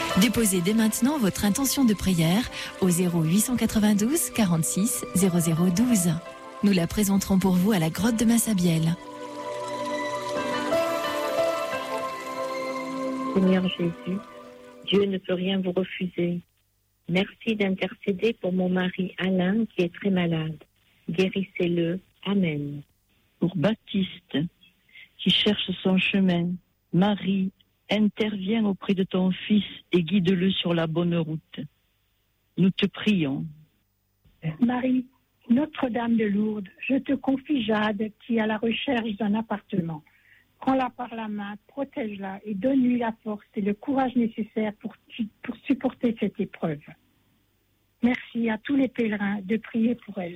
Déposez dès maintenant votre intention de prière au 0892 46 0012. Nous la présenterons pour vous à la grotte de Massabielle. Seigneur Jésus, Dieu ne peut rien vous refuser. Merci d'intercéder pour mon mari Alain qui est très malade. Guérissez-le. Amen. Pour Baptiste, qui cherche son chemin, Marie, interviens auprès de ton Fils et guide-le sur la bonne route. Nous te prions. Marie, Notre-Dame de Lourdes, je te confie Jade qui est à la recherche d'un appartement. Prends-la par la main, protège-la et donne-lui la force et le courage nécessaires pour supporter cette épreuve. Merci à tous les pèlerins de prier pour elle.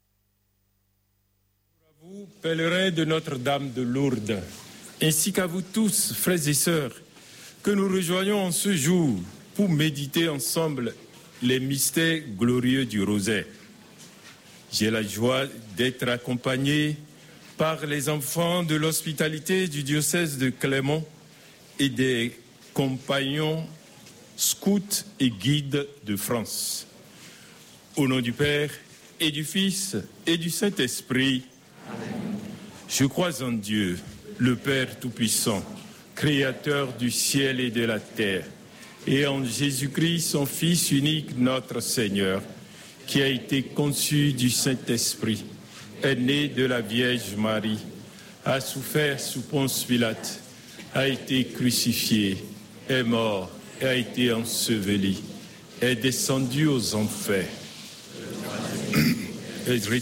À vous, pèlerins de Notre-Dame de Lourdes, ainsi qu'à vous tous, frères et sœurs, que nous rejoignons en ce jour pour méditer ensemble les mystères glorieux du rosaire. J'ai la joie d'être accompagné par les enfants de l'hospitalité du diocèse de Clermont et des compagnons scouts et guides de France. Au nom du Père et du Fils et du Saint-Esprit, amen. Je crois en Dieu, le Père Tout-Puissant, Créateur du ciel et de la terre, et en Jésus-Christ, son Fils unique, notre Seigneur, qui a été conçu du Saint-Esprit, est né de la Vierge Marie, a souffert sous Ponce Pilate, a été crucifié, est mort et a été enseveli, est descendu aux enfers, est